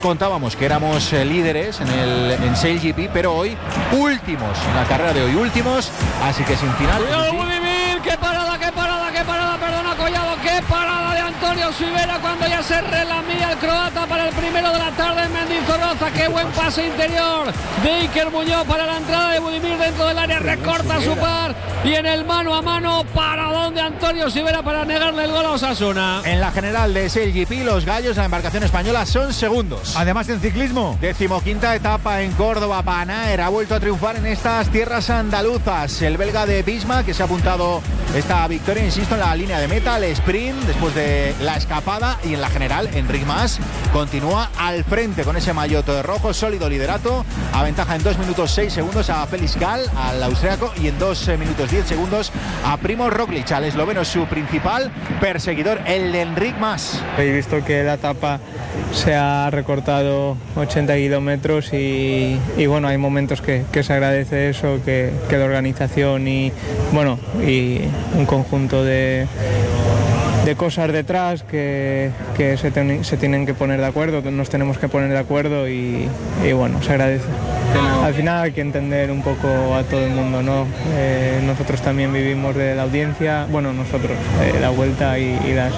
Contábamos que éramos líderes en SailGP, pero hoy últimos, en la carrera de hoy últimos, así que sin final. ¡Cuidado, Budimir! ¡Qué parada, perdona, Collado! ¡Qué parada de Antonio Sivera cuando ya se relamía el croata para el primero de la tarde en Mendizorroza! ¡Qué buen pase interior de Iker Muñoz para la entrada de Budimir dentro del área! Recorta su par y en el mano a mano, paradón de Antonio Sivera para negarle el gol a Osasuna. En la general de SailGP, los gallos de la embarcación española son segundos. Además, en ciclismo, 15ª etapa en Córdoba. Panaer ha vuelto a triunfar en estas tierras andaluzas. El belga de Bisma, que se ha apuntado esta victoria, insisto, en la línea de meta, el sprint después de la escapada, y en la general Enric Mas continúa al frente con ese maillot rojo, sólido liderato, aventaja en 2 minutos 6 segundos a Felix Gall, al austriaco, y en 2 minutos 10 segundos a Primo Roglic, al esloveno, su principal perseguidor, el de Enric Mas. He visto que la etapa se ha recortado 80 kilómetros y bueno, hay momentos que se agradece eso, que la organización y bueno, y un conjunto de cosas detrás que se tienen que poner de acuerdo, que nos tenemos que poner de acuerdo y bueno, se agradece. Al final hay que entender un poco a todo el mundo, ¿no? Nosotros también vivimos de la audiencia, bueno, nosotros, la vuelta y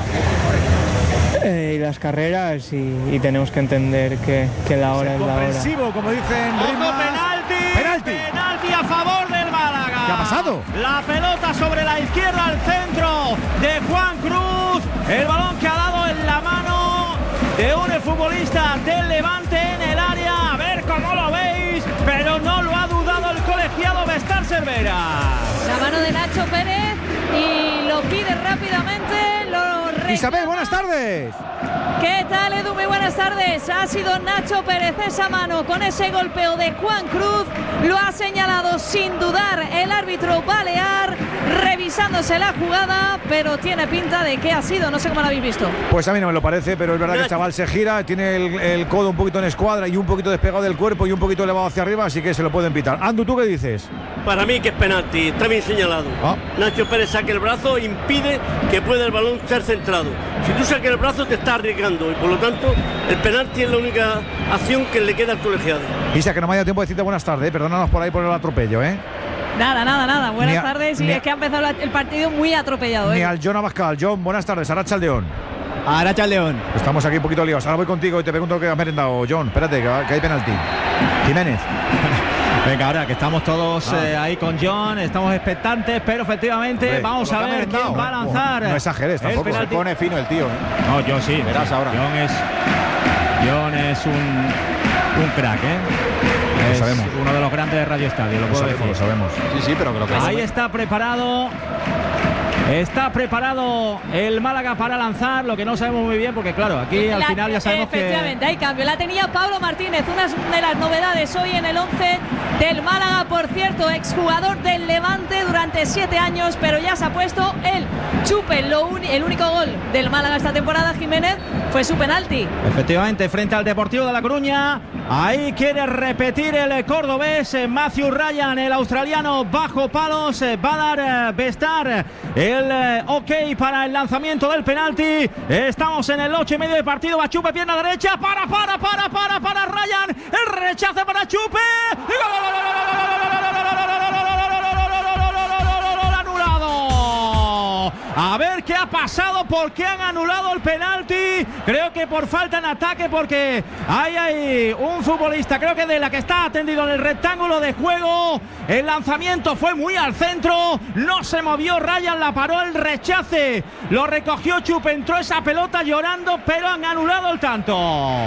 las carreras y tenemos que entender que la hora es la hora. Comprensivo, como dicen Rimas. Penalti a favor del Málaga. ¿Qué ha pasado? La pelota sobre la izquierda al centro de Juan Cruz. El balón que ha dado en la mano de un futbolista del Levante en el área. A ver cómo lo veis, pero no lo ha dudado el colegiado Bestar Cervera. La mano de Nacho Pérez y lo pide rápidamente. Isabel, buenas tardes. ¿Qué tal, Edu? Muy buenas tardes. Ha sido Nacho Pérez esa mano con ese golpeo de Juan Cruz. Lo ha señalado sin dudar el árbitro balear, revisándose la jugada, pero tiene pinta de que ha sido. No sé cómo lo habéis visto. Pues a mí no me lo parece, pero es verdad que el chaval se gira, tiene el codo un poquito en escuadra y un poquito despegado del cuerpo y un poquito elevado hacia arriba, así que se lo pueden pitar. Andu, ¿tú qué dices? Para mí que es penalti, está bien señalado. Nacho Pérez saca el brazo, impide que pueda el balón ser centrado. Si tú sacas el brazo te estás arriesgando y por lo tanto el penalti es la única acción que le queda al colegiado. Isa, que no me haya tiempo de decirte buenas tardes, perdónanos por ahí por el atropello, ¿eh? Nada. Buenas tardes. Y es que ha empezado el partido muy atropellado. Ni al John Abascal. John, buenas tardes. Arracha León. Arracha León. Estamos aquí un poquito liados. Ahora voy contigo y te pregunto qué has merendado, John. Espérate, que hay penalti. Jiménez. Venga, ahora que estamos todos ahí con John, estamos expectantes, pero efectivamente vamos a ver quién va a lanzar. No exageres tampoco, se pone fino el tío. No, John sí. Verás ahora. John es un crack, Lo sabemos. Uno de los grandes de Radio Estadio, lo puedo decir. Lo sabemos. Sí, pero creo que ahí está preparado. Está preparado el Málaga para lanzar, lo que no sabemos muy bien, porque claro, aquí al final ya sabemos que... Efectivamente, hay cambio. La tenía Pablo Martínez, una de las novedades hoy en el 11 del Málaga, por cierto, exjugador del Levante durante 7 años, pero ya se ha puesto el chupe. El único gol del Málaga esta temporada, Jiménez, fue su penalti. Efectivamente, frente al Deportivo de La Coruña. Ahí quiere repetir el cordobés Matthew Ryan, el australiano, bajo palos. Va a dar Bestar el ok para el lanzamiento del penalti. Estamos en el 8 y medio de partido. Va Chupe, pierna derecha. Para Ryan. El rechace para Chupe. A ver qué ha pasado, por qué han anulado el penalti. Creo que por falta en ataque, porque hay un futbolista, creo que de la que está atendido en el rectángulo de juego. El lanzamiento fue muy al centro, no se movió Ryan, la paró el rechace, lo recogió Chupe, entró esa pelota llorando, pero han anulado el tanto.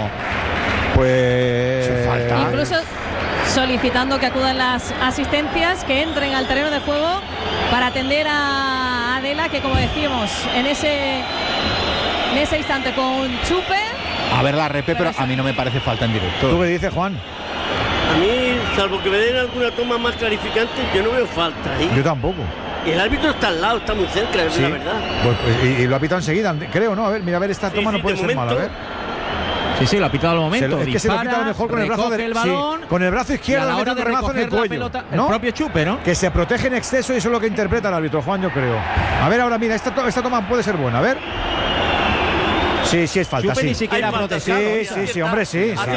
Pues falta. Incluso solicitando que acudan las asistencias, que entren al terreno de juego para atender a Adela, que como decíamos en ese instante con Chupe. A ver la repe, pero a mí no me parece falta en directo. ¿Tú qué dices, Juan? A mí, salvo que me den alguna toma más clarificante, yo no veo falta ahí. Yo tampoco. Y el árbitro está al lado, está muy cerca, es la verdad. Pues, y lo ha pitado enseguida, creo, ¿no? A ver, mira, a ver, esta toma no puede ser mala, a ver. Sí, lo ha pitado al momento. Es que se lo quita a lo mejor con el brazo del balón, con el brazo izquierdo, a la hora de remazo en el cuello, pelota, ¿no? El propio Chupe, ¿no? Que se protege en exceso y eso es lo que interpreta el árbitro, Juan, yo creo. A ver, ahora mira, esta toma puede ser buena, a ver. Sí, es falta, Chupe sí. ni siquiera ha protestado. Sí, hombre, sí.